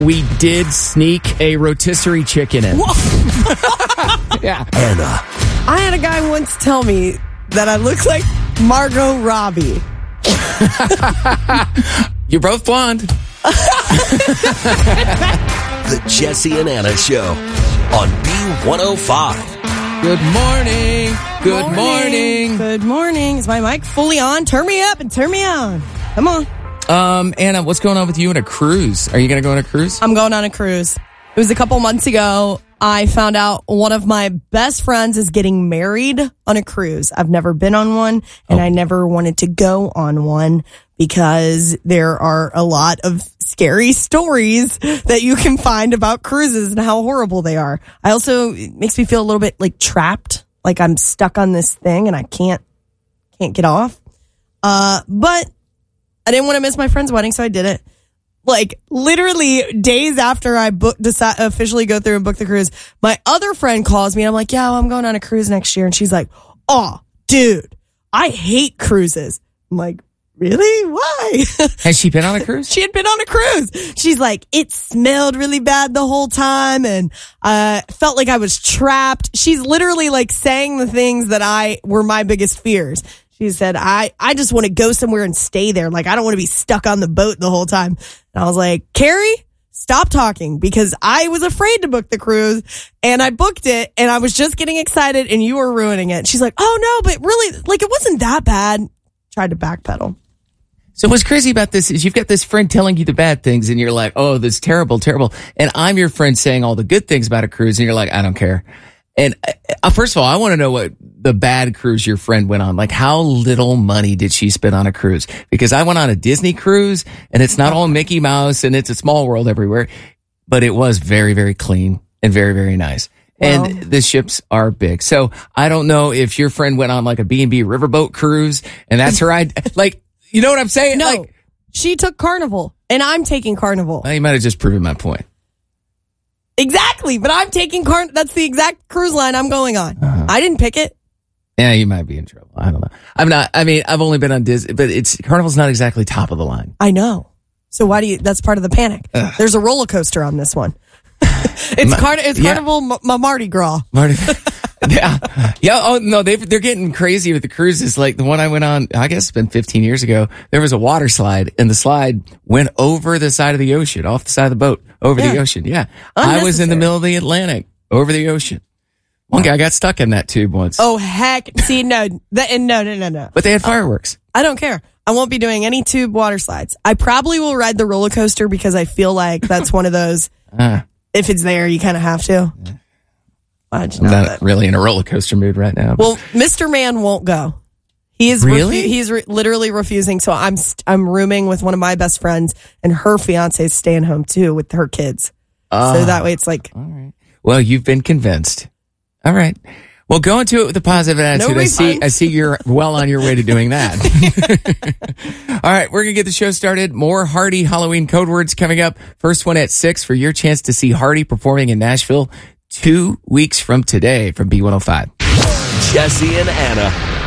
We did sneak a rotisserie chicken in. Yeah. Anna. I had a guy once tell me that I look like Margot Robbie. You're both blonde. The Jesse and Anna Show on B105. Good morning. Good morning. Good morning. Is my mic fully on? Turn me up and turn me on. Come on. Anna, what's going on with you and a cruise? Are you going to go on a cruise? I'm going on a cruise. It was a couple months ago. I found out one of my best friends is getting married on a cruise. I've never been on one, and I never wanted to go on one because there are a lot of scary stories that you can find about cruises and how horrible they are. It makes me feel a little bit like trapped, like I'm stuck on this thing and I can't get off. But I didn't want to miss my friend's wedding, so I did it. Like, literally days after I officially go through and book the cruise, my other friend calls me and I'm like, yeah, well, I'm going on a cruise next year. And she's like, oh, dude, I hate cruises. I'm like, really? Why? Has she been on a cruise? She had been on a cruise. She's like, it smelled really bad the whole time and felt like I was trapped. She's literally like saying the things that were my biggest fears. She said, I just want to go somewhere and stay there. Like, I don't want to be stuck on the boat the whole time. And I was like, Carrie, stop talking, because I was afraid to book the cruise and I booked it and I was just getting excited and you were ruining it. She's like, oh no, but really, like, it wasn't that bad. Tried to backpedal. So what's crazy about this is you've got this friend telling you the bad things and you're like, oh, this is terrible, terrible. And I'm your friend saying all the good things about a cruise and you're like, I don't care. And first of all, I want to know what the bad cruise your friend went on. Like, how little money did she spend on a cruise? Because I went on a Disney cruise and it's not all Mickey Mouse and it's a small world everywhere, but it was very, very clean and very, very nice. Wow. And the ships are big. So I don't know if your friend went on like a B&B riverboat cruise and that's her idea. Like, you know what I'm saying? No, like, she took Carnival and I'm taking Carnival. Well, you might have just proven my point. Exactly, but I'm taking that's the exact cruise line I'm going on. I didn't pick it. Yeah, you might be in trouble. I don't know. I've only been on Disney, but Carnival's not exactly top of the line. I know. So that's part of the panic. Ugh. There's a roller coaster on this one. It's Carnival Mardi Gras. Yeah. Oh no, they're getting crazy with the cruises. Like the one I went on, I guess it's been 15 years ago. There was a water slide and the slide went over the side of the ocean, off the side of the boat, over the ocean. Yeah. I was in the middle of the Atlantic, over the ocean. One guy got stuck in that tube once. Oh heck. See, no. No. But they had fireworks. I don't care. I won't be doing any tube water slides. I probably will ride the roller coaster because I feel like that's one of those, if it's there, you kind of have to. I'm not really in a roller coaster mood right now. Well, Mr. Man won't go. He is really? He's literally refusing. So I'm rooming with one of my best friends, and her fiance is staying home too with her kids. So that way, it's like, all right. Well, you've been convinced. All right. Well, go into it with a positive attitude. No, I see you're well on your way to doing that. All right, we're going to get the show started. More Hardy Halloween code words coming up. First one at 6 for your chance to see Hardy performing in Nashville 2 weeks from today from B105. Jesse and Anna